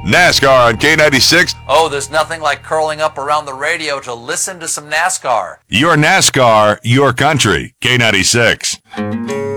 NASCAR on K96. Oh, there's nothing like curling up around the radio to listen to some NASCAR. Your NASCAR, your country. K96.